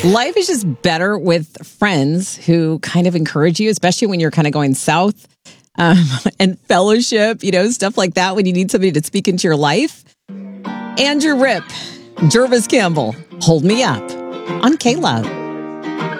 Life is just better with friends who kind of encourage you, especially when you're kind of going south, um, and fellowship, stuff like that when you need somebody to speak into your life. Andrew Rip, Jervis Campbell, Hold Me Up on K-Love.